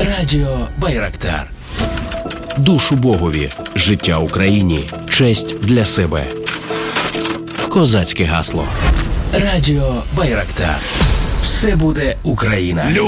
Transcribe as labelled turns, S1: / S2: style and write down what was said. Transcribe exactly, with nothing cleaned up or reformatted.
S1: Радіо Байрактар. Душу Богові, життя Україні, честь для себе. Козацьке гасло. Радіо Байрактар. Все буде Україна.